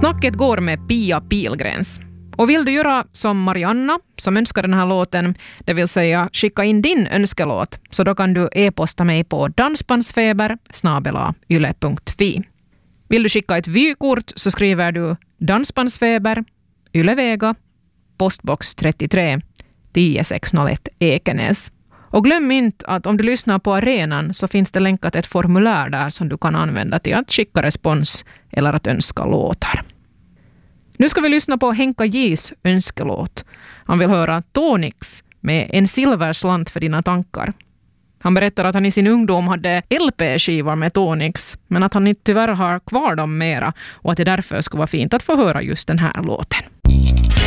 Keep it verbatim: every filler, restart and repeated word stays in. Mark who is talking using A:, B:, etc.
A: Snacket går med Pia Pilgrens. Och vill du göra som Marianna som önskar den här låten, det vill säga skicka in din önskelåt, så då kan du e-posta mig på dansbandsfeber snabel-a yle punkt fi. Vill du skicka ett vykort så skriver du Dansbandsfeber, Ylevega, postbox trettiotre, tio sex noll ett Ekenäs. Och glöm inte att om du lyssnar på arenan så finns det länkat ett formulär där som du kan använda till att skicka respons eller att önska låtar. Nu ska vi lyssna på Henka J's önskelåt. Han vill höra Tonix med En silverslant för dina tankar. Han berättar att han i sin ungdom hade L P-skivor med Tonix, men att han inte tyvärr har kvar dem mera och att det därför skulle vara fint att få höra just den här låten.